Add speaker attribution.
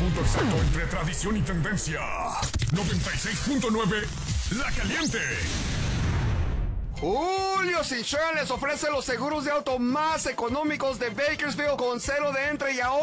Speaker 1: punto exacto entre tradición y tendencia. 96.9 La Caliente.
Speaker 2: Julio Cinchón les ofrece los seguros de auto más económicos de Bakersfield con cero de entre y ahora